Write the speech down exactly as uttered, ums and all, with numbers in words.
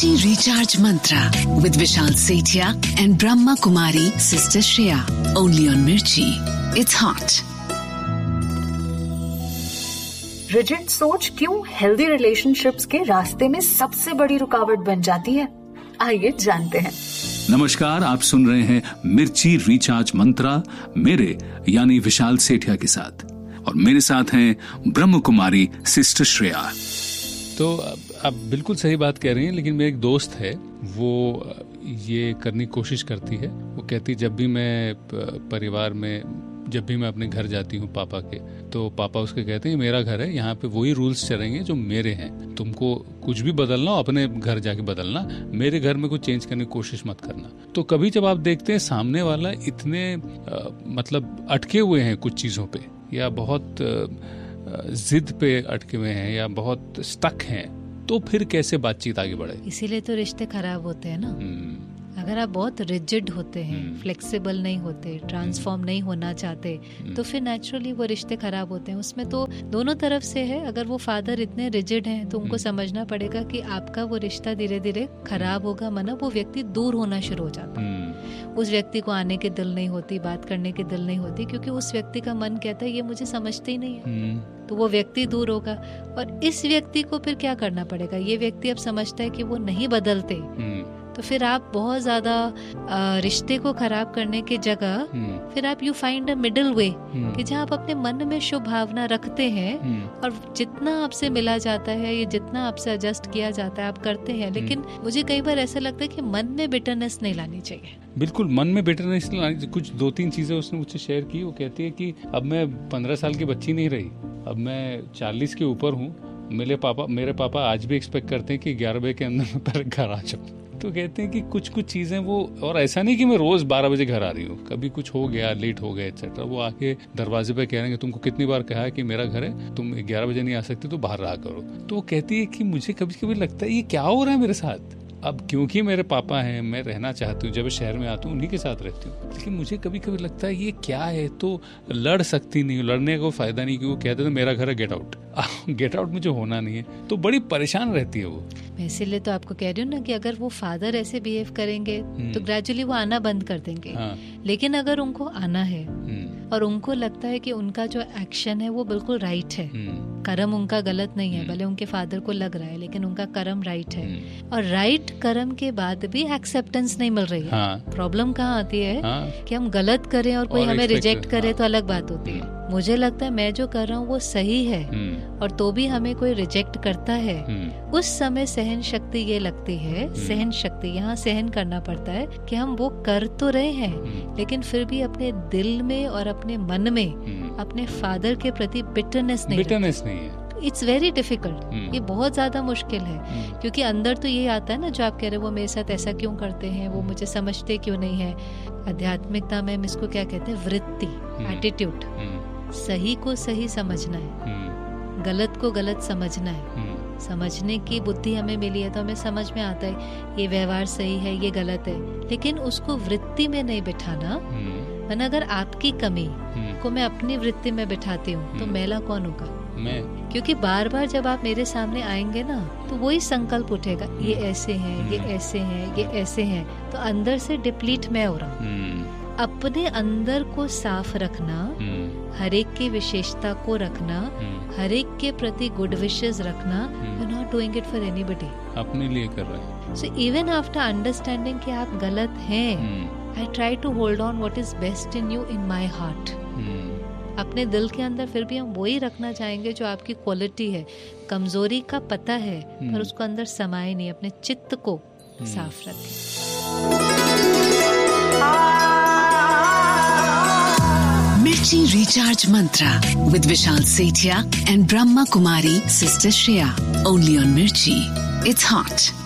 Mirchi Recharge Mantra with Vishal Sethia and Brahma Kumari Sister Shreya. Only on Mirchi. It's hot. Rigid सोच क्यों healthy relationships के रास्ते में सबसे बड़ी रुकावट बन जाती है, आइए जानते हैं। नमस्कार, आप सुन रहे हैं मिर्ची रिचार्ज मंत्रा मेरे यानी विशाल सेठिया के साथ, और मेरे साथ हैं ब्रह्म कुमारी सिस्टर श्रेया। तो आप बिल्कुल सही बात कह रही हैं, लेकिन मेरी एक दोस्त है, वो ये करने की कोशिश करती है। वो कहती जब भी मैं परिवार में जब भी मैं अपने घर जाती हूँ पापा के, तो पापा उसके कहते हैं मेरा घर है, यहाँ पे वही रूल्स चलेंगे जो मेरे हैं, तुमको कुछ भी बदलना हो अपने घर जाके बदलना, मेरे घर में कुछ चेंज करने की कोशिश मत करना। तो कभी जब आप देखते हैं सामने वाला इतने आ, मतलब अटके हुए हैं कुछ चीज़ों पे, या बहुत जिद पे अटके हुए हैं, या बहुत स्टक हैं, तो फिर कैसे बातचीत आगे बढ़े? इसीलिए तो रिश्ते खराब होते हैं ना। अगर आप बहुत रिजिड होते हैं, फ्लेक्सिबल नहीं होते, ट्रांसफॉर्म नहीं होना चाहते, तो फिर नेचुरली वो रिश्ते खराब होते हैं। उसमें तो दोनों तरफ से है। अगर वो फादर इतने रिजिड हैं तो उनको समझना पड़ेगा कि आपका वो रिश्ता धीरे धीरे खराब होगा, मना वो व्यक्ति दूर होना शुरू हो जाता है। उस व्यक्ति को आने की दिल नहीं होती, बात करने की दिल नहीं होती, क्योंकि उस व्यक्ति का मन कहता है ये मुझे समझते ही नहीं है, तो वो व्यक्ति दूर होगा। और इस व्यक्ति को फिर क्या करना पड़ेगा? ये व्यक्ति अब समझता है कि वो नहीं बदलते, तो फिर आप बहुत ज्यादा रिश्ते को खराब करने की जगह फिर आप you find a middle way, कि जहाँ आप अपने मन में शुभ भावना रखते हैं और जितना आपसे मिला जाता है, ये जितना आपसे एडजस्ट किया जाता है आप करते हैं। लेकिन मुझे कई बार ऐसा लगता है कि मन में बिटरनेस नहीं लानी चाहिए। बिल्कुल, मन में बिटरनेस नहीं लानी। कुछ दो तीन चीजें उसने मुझसे शेयर की। वो कहती है कि अब मैं पंद्रह साल की बच्ची नहीं रही, अब मैं चालीस के ऊपर हूँ। मेरे पापा मेरे पापा आज भी एक्सपेक्ट करते हैं कि ग्यारह बजे के अंदर मैं घर आ जाऊँ। तो कहते हैं कि कुछ कुछ चीजें वो, और ऐसा नहीं कि मैं रोज बारह बजे घर आ रही हूँ, कभी कुछ हो गया, लेट हो गया एक्सेट्रा, वो आके दरवाजे पे कह रहे हैं तुमको कितनी बार कहा है कि मेरा घर है, तुम ग्यारह बजे नहीं आ सकती तो बाहर रहा करो। तो वो कहती है कि मुझे कभी कभी लगता है ये क्या हो रहा है मेरे साथ। अब क्योंकि मेरे पापा हैं, मैं रहना चाहती हूँ, जब शहर में आता हूँ उन्हीं के साथ रहती हूँ, लेकिन मुझे कभी कभी लगता है ये क्या है। तो लड़ सकती नहीं हूँ, लड़ने का फायदा नहीं, क्योंकि वो कहते थे मेरा घर है, गेट आउट। गेट आउट मुझे होना नहीं है, तो बड़ी परेशान रहती है वो। मैं इसीलिए तो आपको कह रही हूँ ना कि अगर वो फादर ऐसे बिहेव करेंगे तो ग्रेजुअली वो आना बंद कर देंगे। हाँ। लेकिन अगर उनको आना है और उनको लगता है कि उनका जो एक्शन है वो बिल्कुल राइट है, कर्म उनका गलत नहीं है, भले उनके फादर को लग रहा है, लेकिन उनका कर्म राइट है, और राइट कर्म के बाद भी एक्सेप्टेंस नहीं मिल रही है। हाँ। प्रॉब्लम कहाँ आती है? हाँ। कि हम गलत करें और कोई और हमें रिजेक्ट करे, हाँ। तो अलग बात होती है। मुझे लगता है मैं जो कर रहा हूँ वो सही है, और तो भी हमें कोई रिजेक्ट करता है, उस समय सहन शक्ति ये लगती है, सहन शक्ति यहाँ सहन करना पड़ता है कि हम वो कर तो रहे हैं, लेकिन फिर भी अपने दिल में और अपने मन में अपने फादर के प्रति बिटरनेस नहीं बिटरनेस नहीं है। इट्स वेरी डिफिकल्ट, ये बहुत ज्यादा मुश्किल है, क्योंकि अंदर तो ये आता है ना जो आप कह रहे हो, वो मेरे साथ ऐसा क्यों करते हैं, वो मुझे समझते क्यों नहीं है। आध्यात्मिकता में हम इसको क्या कहते हैं? वृत्ति, एटीट्यूड। सही को सही समझना है, गलत को गलत समझना है। समझने की बुद्धि हमें मिली है तो हमें समझ में आता है ये व्यवहार सही है, ये गलत है, लेकिन उसको वृत्ति में नहीं बिठाना। वरना अगर आपकी कमी को मैं अपनी वृत्ति में बिठाती हूँ तो मेला कौन होगा? मैं। क्योंकि बार बार जब आप मेरे सामने आएंगे ना तो वही संकल्प उठेगा, ये ऐसे हैं, ये ऐसे हैं, ये ऐसे हैं, तो अंदर से डिप्लीट मैं हो रहा हूँ। अपने अंदर को साफ रखना, हर एक की विशेषता को रखना, हर एक के प्रति गुड विशेस रखना, you not doing it for anybody, अपने लिए कर रहे हैं। सो इवन आफ्टर अंडरस्टैंडिंग कि आप गलत हैं, I try to hold on what is best in you, in my heart. अपने दिल के अंदर फिर भी हम वही रखना चाहेंगे जो आपकी क्वालिटी है। कमजोरी का पता है पर उसको अंदर समाये नहीं, अपने चित्त को साफ रखें। Mirchi Recharge Mantra with Vishal Sethia and Brahma Kumari Sister Shreya. Only on Mirchi. It's hot.